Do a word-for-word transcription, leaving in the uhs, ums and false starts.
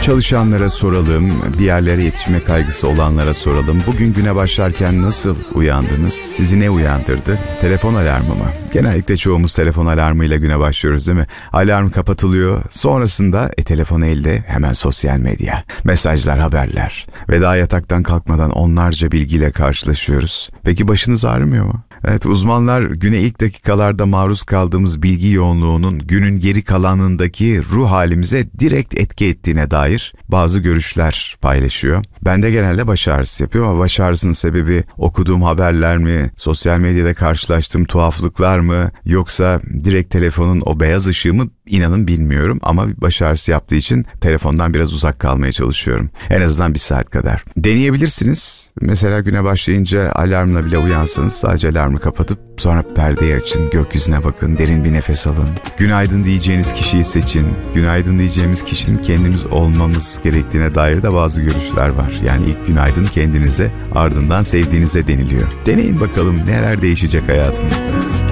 Çalışanlara soralım, bir yerlere yetişme kaygısı olanlara soralım. Bugün güne başlarken nasıl uyandınız? Sizi ne uyandırdı? Telefon alarmı mı? Genellikle çoğumuz telefon alarmıyla güne başlıyoruz değil mi? Alarm kapatılıyor. Sonrasında e, telefon elde, hemen sosyal medya. Mesajlar, haberler. Ve daha yataktan kalkmadan onlarca bilgiyle karşılaşıyoruz. Peki başınız ağrımıyor mu? Evet, uzmanlar güne ilk dakikalarda maruz kaldığımız bilgi yoğunluğunun günün geri kalanındaki ruh halimize direkt etki ettiğine dair bazı görüşler paylaşıyor. Bende genelde baş ağrısı yapıyor ama baş ağrısının sebebi okuduğum haberler mi, sosyal medyada karşılaştığım tuhaflıklar mı, yoksa direkt telefonun o beyaz ışığı mı, inanın bilmiyorum ama baş ağrısı yaptığı için telefondan biraz uzak kalmaya çalışıyorum. En azından bir saat kadar. Deneyebilirsiniz. Mesela güne başlayınca alarmla bile uyansanız sadece alarmı kapatıp sonra perdeyi açın, gökyüzüne bakın, derin bir nefes alın. Günaydın diyeceğiniz kişiyi seçin. Günaydın diyeceğimiz kişinin kendimiz olmamız gerektiğine dair de bazı görüşler var. Yani ilk günaydın kendinize, ardından sevdiğinize deniliyor. Deneyin bakalım neler değişecek hayatınızda.